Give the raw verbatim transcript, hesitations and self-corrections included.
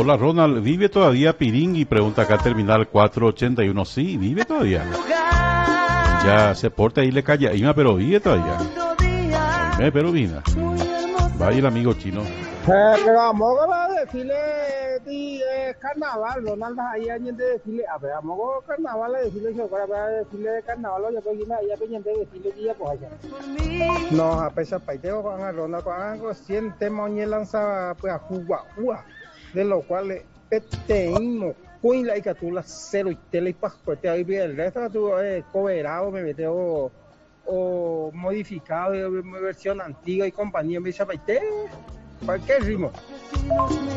Hola Ronald, ¿vive todavía Piringui? Pregunta acá Terminal cuatrocientos ochenta y uno. Sí, vive todavía. Ya se porta ahí le calla, pero vive todavía. Oíme, pero vina. Vaya el amigo chino. Eh, pero vamos a decirle di, eh, carnaval, Ronald ahí alguien de decirle, a ver, vamos a carnaval a decirle yo, para decirle de carnaval, ya pues ya ya pendiente de decirle que ya pues allá. No, a pesar paiteo van a Ronald van a siente moñe lanza pues a jugar, de lo cual peteímo, coin la icatula cero y tele y pascuete ahí bien, el resto tu eh, coberado me meteo o modificado, versión antigua y compañía me dice paiteo. ¿Para qué ritmo?